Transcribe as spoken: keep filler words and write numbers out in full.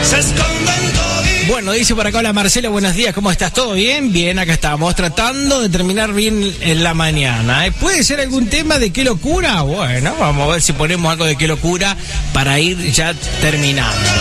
Bueno, dice por acá, hola Marcelo, buenos días, ¿cómo estás? ¿Todo bien? Bien, acá estamos, tratando de terminar bien en la mañana. ¿Eh? ¿Puede ser algún tema de qué locura? Bueno, vamos a ver si ponemos algo de qué locura para ir ya terminando.